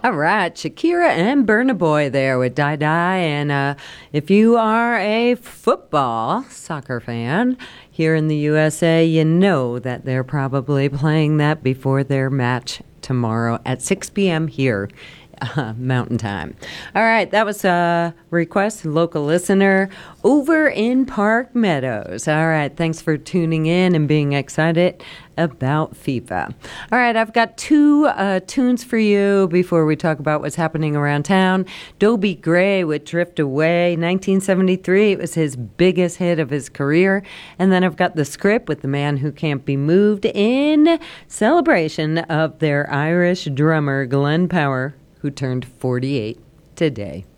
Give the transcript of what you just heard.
All right, Shakira and Burna Boy there with Die Die. And if you are a soccer fan here in the USA, you know that they're probably playing that before their match tomorrow at 6 p.m. here. Mountain Time. All right, that was a request, local listener over in Park Meadows. All right, thanks for tuning in and being excited about FIFA. All right, I've got two tunes for you before we talk about what's happening around town. Dobie Gray with Drift Away, 1973. It was his biggest hit of his career. And then I've got The Script with The Man Who Can't Be Moved in celebration of their Irish drummer, Glenn Power, who turned 48 today.